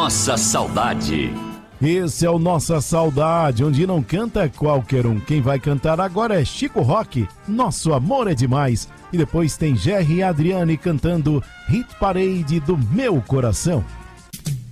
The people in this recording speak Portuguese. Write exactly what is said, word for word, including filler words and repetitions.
Nossa Saudade. Esse é o Nossa Saudade, onde não canta qualquer um. Quem vai cantar agora é Chico Rock, Nosso Amor é Demais. E depois tem Jerry e Adriane cantando Hit Parade do Meu Coração.